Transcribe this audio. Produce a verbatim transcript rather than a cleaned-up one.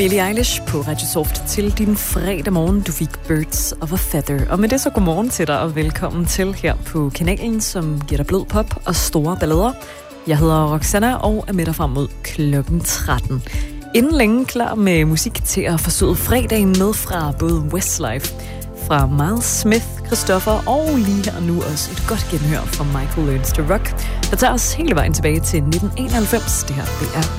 Billie Eilish på Radio Soft til din fredag morgen. Du fik Birds of a Feather. Og med det så godmorgen til dig og velkommen til her på kanalen, som giver dig blød pop og store ballader. Jeg hedder Roxanna og er med dig frem mod klokken tretten. Inden længe klar med musik til at forsøge fredagen med fra både Westlife, fra Miles Smith, Christopher og lige her nu også et godt genhør fra Michael Learns to Rock, der tager os hele vejen tilbage til nitten enoghalvfems. Det her, det er